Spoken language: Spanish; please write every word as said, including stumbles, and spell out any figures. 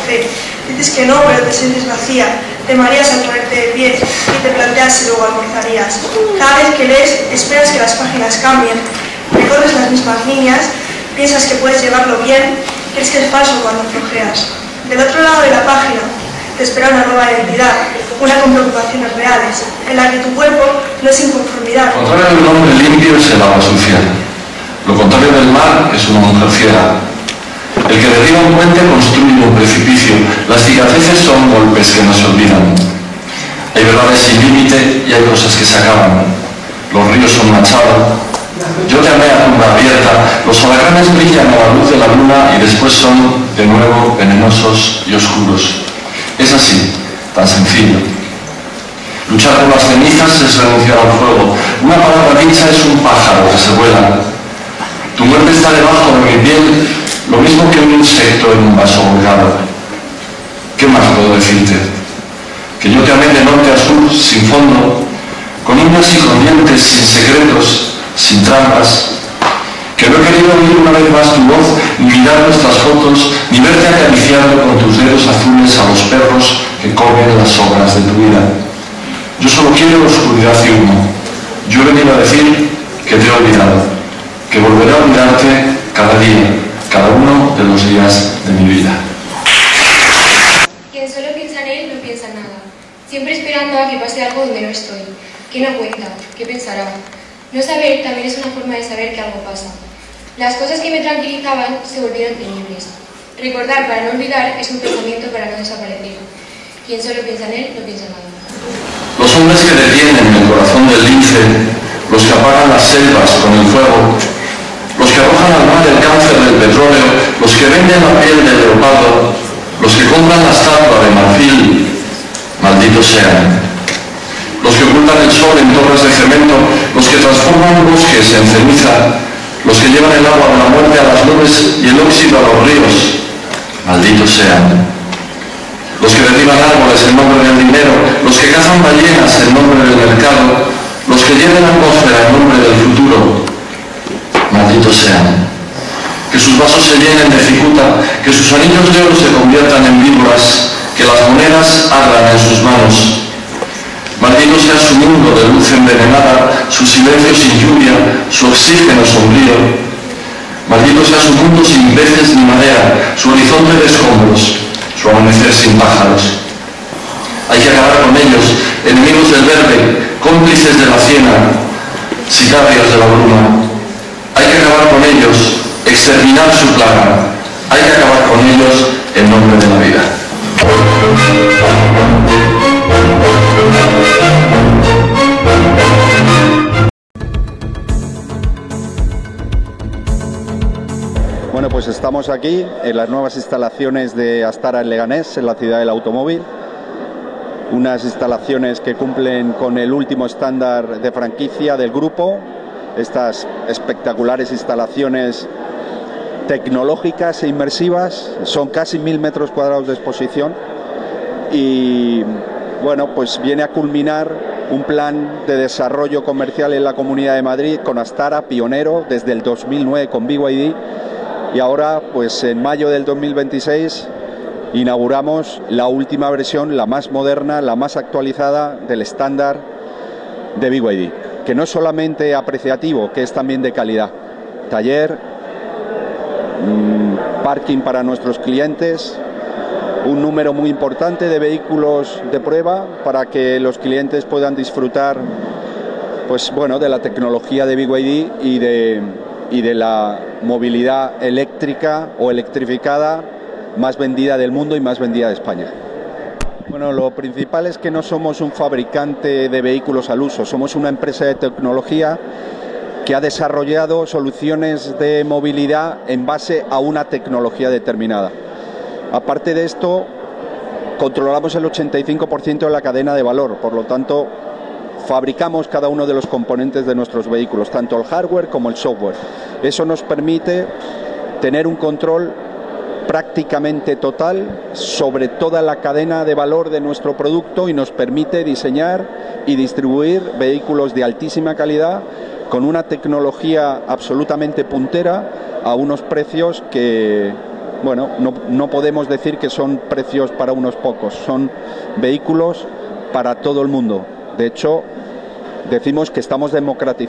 fe. Dices que no, pero te sientes vacía. Te mareas al ponerte de pie y te planteas si luego almorzarías. Cada vez que lees, esperas que las páginas cambien. Recorres las mismas líneas, piensas que puedes llevarlo bien, crees que es falso cuando flojeas. Del otro lado de la página te espera una nueva identidad, una con preocupaciones reales, en la que tu cuerpo no es inconformidad. Lo contrario del hombre limpio es el agua sucia. Lo contrario del mar es una mujer fiera. El que derriba un puente construye un precipicio. Las cicatrices son golpes que no se olvidan. Hay verdades sin límite y hay cosas que se acaban. Los ríos son machados. Yo te amé a tumba abierta. Los alacranes brillan a la luz de la luna y después son, de nuevo, venenosos y oscuros. Es así, tan sencillo. Luchar con las cenizas es renunciar al fuego. Una palabra dicha es un pájaro que se vuela. Tu muerte está debajo de mi piel, lo mismo que un insecto en un vaso volcado. ¿Qué más puedo decirte? Que yo te amé de norte a sur, sin fondo, con uñas y con dientes, sin secretos, sin trampas. Que no he querido oír una vez más tu voz, ni mirar nuestras fotos, ni verte acariciando con tus dedos azules a los perros que comen las sobras de tu vida. Yo solo quiero oscuridad y humo. Yo he venido a decir que te he olvidado, que volveré a olvidarte cada día, cada uno de los días de mi vida. Quien solo piensa en él no piensa en nada, siempre esperando a que pase algo donde no estoy. ¿Qué no cuenta? ¿Qué pensará? No saber también es una forma de saber que algo pasa. Las cosas que me tranquilizaban se volvieron temibles. Recordar para no olvidar es un pensamiento para no desaparecer. Quien solo piensa en él no piensa en nada. Los hombres que detienen el corazón del lince, los que apagan las selvas con el fuego, los que arrojan al mar el cáncer del petróleo, los que venden la piel del leopardo, los que compran la estatua de marfil, malditos sean. Los que ocultan el sol en torres de cemento, los que transforman bosques en ceniza, los que llevan el agua de la muerte a las nubes y el óxido a los ríos, malditos sean. Los que derriban árboles en nombre del dinero, los que cazan ballenas en nombre del mercado, los que llenan la atmósfera en nombre del futuro, malditos sean. Que sus vasos se llenen de cicuta, que sus anillos de oro se conviertan en víboras, que las monedas ardan en sus manos. Maldito sea su mundo de luz envenenada, su silencio sin lluvia, su oxígeno sombrío. Maldito sea su mundo sin peces ni marea, su horizonte de escombros, su amanecer sin pájaros. Hay que acabar con ellos, enemigos del verde, cómplices de la siena, sicarios de la bruma. Hay que acabar con ellos, exterminar su plaga. Hay que acabar con ellos en nombre de la vida. Bueno, pues estamos aquí en las nuevas instalaciones de Astara en Leganés, en la ciudad del automóvil. Unas instalaciones que cumplen con el último estándar de franquicia del grupo. Estas espectaculares instalaciones tecnológicas e inmersivas, son casi mil metros cuadrados de exposición y bueno, pues viene a culminar un plan de desarrollo comercial en la Comunidad de Madrid con Astara, pionero desde el dos mil nueve con B Y D, y ahora pues en mayo del dos mil veintiséis inauguramos la última versión, la más moderna, la más actualizada del estándar de B Y D, que no es solamente apreciativo, que es también de calidad. Taller, parking para nuestros clientes, un número muy importante de vehículos de prueba para que los clientes puedan disfrutar pues bueno de la tecnología de B Y D y de, y de la movilidad eléctrica o electrificada más vendida del mundo y más vendida de España. Bueno, lo principal es que no somos un fabricante de vehículos al uso, somos una empresa de tecnología que ha desarrollado soluciones de movilidad en base a una tecnología determinada. Aparte de esto, controlamos el ochenta y cinco por ciento de la cadena de valor, por lo tanto, fabricamos cada uno de los componentes de nuestros vehículos, tanto el hardware como el software. Eso nos permite tener un control prácticamente total sobre toda la cadena de valor de nuestro producto y nos permite diseñar y distribuir vehículos de altísima calidad con una tecnología absolutamente puntera a unos precios que, bueno, no, no podemos decir que son precios para unos pocos, son vehículos para todo el mundo. De hecho, decimos que estamos democratizando